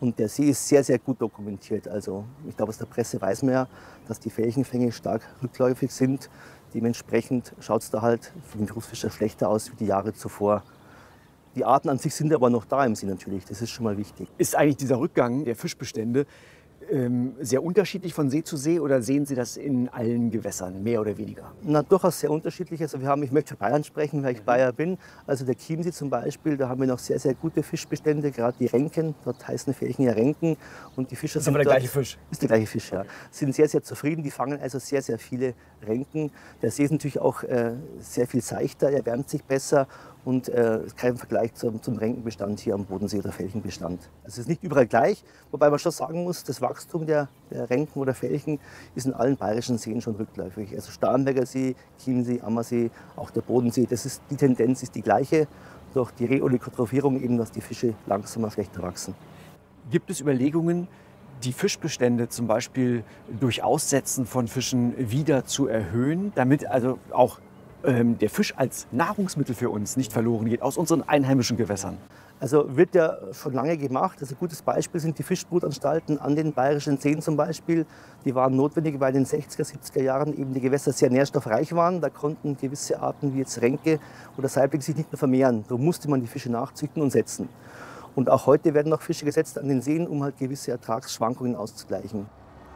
Und der See ist sehr, sehr gut dokumentiert. Also ich glaube, aus der Presse weiß man ja, dass die Felchenfänge stark rückläufig sind. Dementsprechend schaut es da halt für den Berufsfischer schlechter aus wie die Jahre zuvor. Die Arten an sich sind aber noch da im See natürlich, das ist schon mal wichtig. Ist eigentlich dieser Rückgang der Fischbestände sehr unterschiedlich von See zu See oder sehen Sie das in allen Gewässern, mehr oder weniger? Na, durchaus sehr unterschiedlich. Also ich möchte für Bayern sprechen, weil ich Bayer bin. Also der Chiemsee zum Beispiel, da haben wir noch sehr, sehr gute Fischbestände, gerade die Renken. Dort heißen Felchen ja Renken. Und die Fischer sind aber der gleiche Fisch? Ist der gleiche Fisch, ja. Sind sehr, sehr zufrieden. Die fangen also sehr, sehr viele Renken. Der See ist natürlich auch sehr viel seichter, er wärmt sich besser. Und kein Vergleich zum Renkenbestand hier am Bodensee oder Felchenbestand. Also es ist nicht überall gleich, wobei man schon sagen muss, das Wachstum der Renken oder Felchen ist in allen bayerischen Seen schon rückläufig. Also Starnberger See, Chiemsee, Ammersee, auch der Bodensee, die Tendenz ist die gleiche, durch die Reolikotrophierung eben, dass die Fische langsamer, schlechter wachsen. Gibt es Überlegungen, die Fischbestände zum Beispiel durch Aussetzen von Fischen wieder zu erhöhen, damit also auch der Fisch als Nahrungsmittel für uns nicht verloren geht aus unseren einheimischen Gewässern? Also wird ja schon lange gemacht. Also ein gutes Beispiel sind die Fischbrutanstalten an den bayerischen Seen zum Beispiel. Die waren notwendig, weil in den 60er, 70er Jahren eben die Gewässer sehr nährstoffreich waren. Da konnten gewisse Arten wie jetzt Renke oder Saibling sich nicht mehr vermehren. Da musste man die Fische nachzüchten und setzen. Und auch heute werden noch Fische gesetzt an den Seen, um halt gewisse Ertragsschwankungen auszugleichen.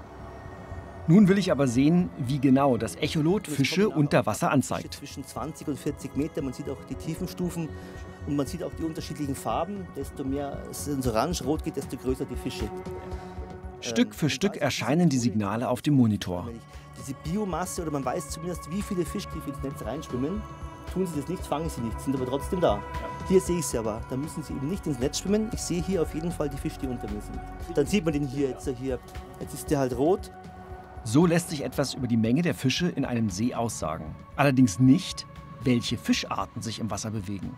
Nun will ich aber sehen, wie genau das Echolot Fische unter Wasser anzeigt. Zwischen 20 und 40 Meter, man sieht auch die Tiefenstufen und man sieht auch die unterschiedlichen Farben. Desto mehr es ins Orange-Rot geht, desto größer die Fische. Stück für Stück erscheinen die Signale auf dem Monitor. Diese Biomasse, oder man weiß zumindest, wie viele Fischgriffe ins Netz reinschwimmen. Tun sie das nicht, fangen sie nicht, sind aber trotzdem da. Hier sehe ich sie aber, da müssen sie eben nicht ins Netz schwimmen. Ich sehe hier auf jeden Fall die Fische, die unter mir sind. Dann sieht man den hier, jetzt ist der halt rot. So lässt sich etwas über die Menge der Fische in einem See aussagen. Allerdings nicht, welche Fischarten sich im Wasser bewegen.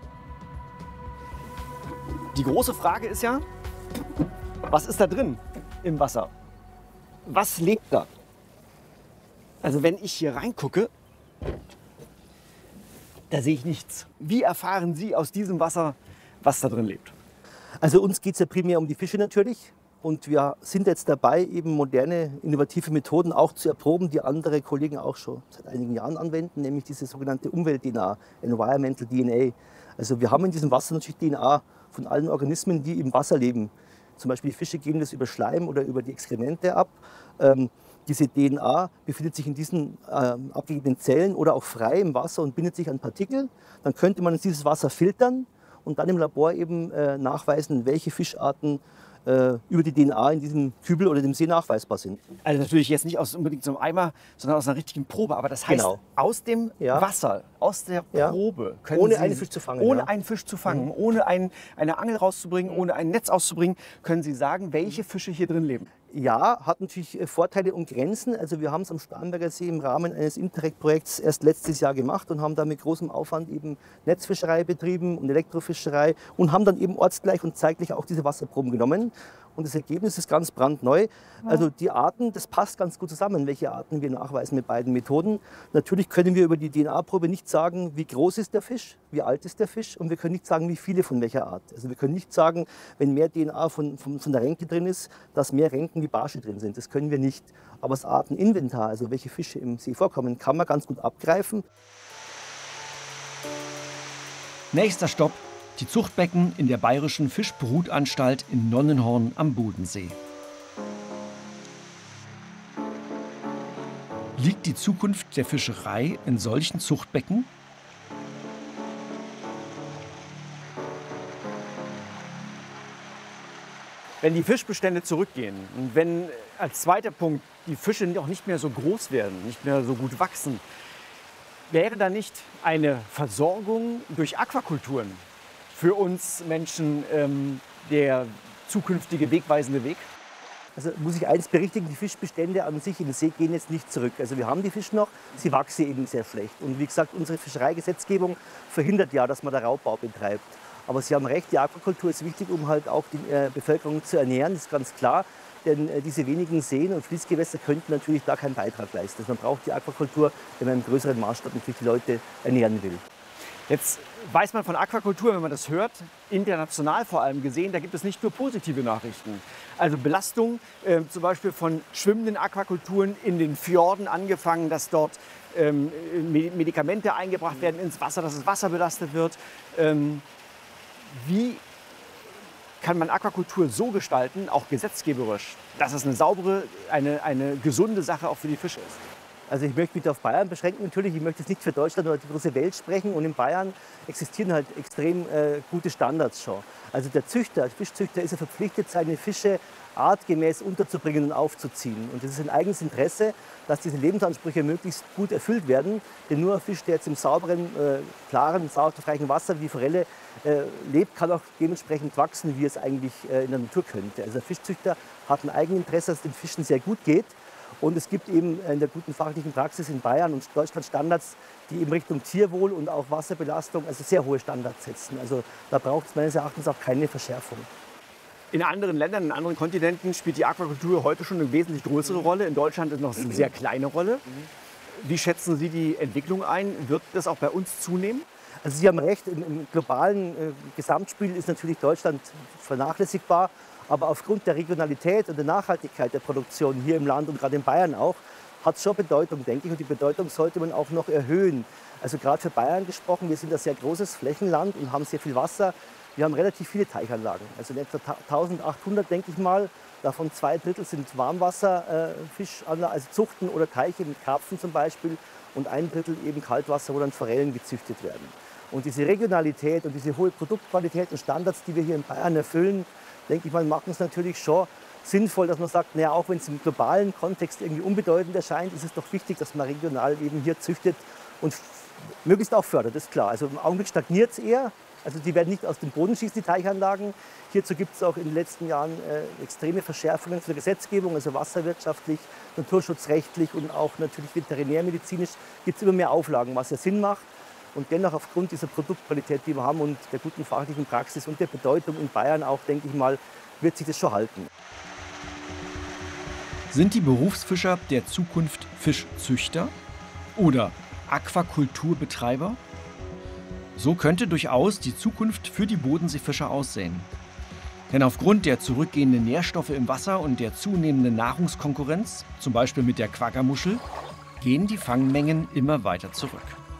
Die große Frage ist ja, was ist da drin im Wasser? Was lebt da? Also wenn ich hier reingucke, da sehe ich nichts. Wie erfahren Sie aus diesem Wasser, was da drin lebt? Also uns geht es ja primär um die Fische natürlich. Und wir sind jetzt dabei, eben moderne, innovative Methoden auch zu erproben, die andere Kollegen auch schon seit einigen Jahren anwenden, nämlich diese sogenannte Umwelt-DNA, Environmental DNA. Also wir haben in diesem Wasser natürlich DNA von allen Organismen, die im Wasser leben. Zum Beispiel die Fische geben das über Schleim oder über die Exkremente ab. Diese DNA befindet sich in diesen abgegebenen Zellen oder auch frei im Wasser und bindet sich an Partikel. Dann könnte man dieses Wasser filtern und dann im Labor eben nachweisen, welche Fischarten über die DNA in diesem Kübel oder dem See nachweisbar sind. Also natürlich jetzt nicht aus unbedingt so einem Eimer, sondern aus einer richtigen Probe. Aber das heißt, aus dem Wasser, aus der Probe, können ohne Sie, einen Fisch zu fangen, ohne einen Fisch zu fangen, ohne eine Angel rauszubringen, ohne ein Netz auszubringen, können Sie sagen, welche Fische hier drin leben? Ja, hat natürlich Vorteile und Grenzen. Also wir haben es am Starnberger See im Rahmen eines Interreg-Projekts erst letztes Jahr gemacht und haben da mit großem Aufwand eben Netzfischerei betrieben und Elektrofischerei und haben dann eben ortsgleich und zeitlich auch diese Wasserproben genommen. Und das Ergebnis ist ganz brandneu. Also die Arten, das passt ganz gut zusammen, welche Arten wir nachweisen mit beiden Methoden. Natürlich können wir über die DNA-Probe nicht sagen, wie groß ist der Fisch, wie alt ist der Fisch und wir können nicht sagen, wie viele von welcher Art. Also wir können nicht sagen, wenn mehr DNA von der Renke drin ist, dass mehr Renken wie Barsche drin sind. Das können wir nicht. Aber das Arteninventar, also welche Fische im See vorkommen, kann man ganz gut abgreifen. Nächster Stopp: die Zuchtbecken in der Bayerischen Fischbrutanstalt in Nonnenhorn am Bodensee. Liegt die Zukunft der Fischerei in solchen Zuchtbecken? Wenn die Fischbestände zurückgehen und wenn als zweiter Punkt die Fische auch nicht mehr so groß werden, nicht mehr so gut wachsen, wäre da nicht eine Versorgung durch Aquakulturen für uns Menschen der zukünftige wegweisende Weg? Also muss ich eins berichtigen, die Fischbestände an sich im See gehen jetzt nicht zurück. Also wir haben die Fische noch, sie wachsen eben sehr schlecht. Und wie gesagt, unsere Fischereigesetzgebung verhindert ja, dass man da Raubbau betreibt. Aber Sie haben recht, die Aquakultur ist wichtig, um halt auch die Bevölkerung zu ernähren, das ist ganz klar. Denn diese wenigen Seen und Fließgewässer könnten natürlich da keinen Beitrag leisten. Also man braucht die Aquakultur, wenn man im größeren Maßstab natürlich die Leute ernähren will. Jetzt weiß man von Aquakultur, wenn man das hört, international vor allem gesehen, da gibt es nicht nur positive Nachrichten. Also Belastung zum Beispiel von schwimmenden Aquakulturen in den Fjorden angefangen, dass dort Medikamente eingebracht werden ins Wasser, dass das Wasser belastet wird. Wie kann man Aquakultur so gestalten, auch gesetzgeberisch, dass es eine saubere, eine gesunde Sache auch für die Fische ist? Also ich möchte mich auf Bayern beschränken natürlich. Ich möchte jetzt nicht für Deutschland oder die große Welt sprechen. Und in Bayern existieren halt extrem gute Standards schon. Also der Fischzüchter ist ja verpflichtet, seine Fische artgemäß unterzubringen und aufzuziehen. Und es ist ein eigenes Interesse, dass diese Lebensansprüche möglichst gut erfüllt werden. Denn nur ein Fisch, der jetzt im sauberen, klaren, sauerstoffreichen Wasser wie die Forelle lebt, kann auch dementsprechend wachsen, wie es eigentlich in der Natur könnte. Also der Fischzüchter hat ein Eigeninteresse, dass es den Fischen sehr gut geht. Und es gibt eben in der guten fachlichen Praxis in Bayern und Deutschland Standards, die in Richtung Tierwohl und auch Wasserbelastung also sehr hohe Standards setzen. Also da braucht es meines Erachtens auch keine Verschärfung. In anderen Ländern, in anderen Kontinenten spielt die Aquakultur heute schon eine wesentlich größere Rolle. In Deutschland ist noch eine sehr kleine Rolle. Wie schätzen Sie die Entwicklung ein? Wird das auch bei uns zunehmen? Also Sie haben recht, im globalen Gesamtspiel ist natürlich Deutschland vernachlässigbar. Aber aufgrund der Regionalität und der Nachhaltigkeit der Produktion hier im Land und gerade in Bayern auch, hat es schon Bedeutung, denke ich. Und die Bedeutung sollte man auch noch erhöhen. Also gerade für Bayern gesprochen, wir sind ein sehr großes Flächenland und haben sehr viel Wasser. Wir haben relativ viele Teichanlagen, also in etwa 1800, denke ich mal. Davon 2/3 sind Warmwasserfischanlagen, also Zuchten oder Teiche mit Karpfen zum Beispiel. Und 1/3 eben Kaltwasser, wo dann Forellen gezüchtet werden. Und diese Regionalität und diese hohe Produktqualität und Standards, die wir hier in Bayern erfüllen, denke ich mal, machen es natürlich schon sinnvoll, dass man sagt, naja, auch wenn es im globalen Kontext irgendwie unbedeutend erscheint, ist es doch wichtig, dass man regional eben hier züchtet und möglichst auch fördert, ist klar. Also im Augenblick stagniert es eher. Also die werden nicht aus dem Boden schießen, die Teichanlagen. Hierzu gibt es auch in den letzten Jahren extreme Verschärfungen für die Gesetzgebung, also wasserwirtschaftlich, naturschutzrechtlich und auch natürlich veterinärmedizinisch gibt es immer mehr Auflagen, was ja Sinn macht. Und dennoch aufgrund dieser Produktqualität, die wir haben und der guten fachlichen Praxis und der Bedeutung in Bayern auch, denke ich mal, wird sich das schon halten. Sind die Berufsfischer der Zukunft Fischzüchter oder Aquakulturbetreiber? So könnte durchaus die Zukunft für die Bodenseefischer aussehen. Denn aufgrund der zurückgehenden Nährstoffe im Wasser und der zunehmenden Nahrungskonkurrenz, zum Beispiel mit der Quaggamuschel, gehen die Fangmengen immer weiter zurück.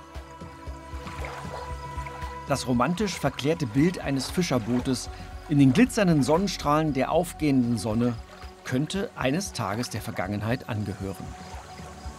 Das romantisch verklärte Bild eines Fischerbootes in den glitzernden Sonnenstrahlen der aufgehenden Sonne könnte eines Tages der Vergangenheit angehören.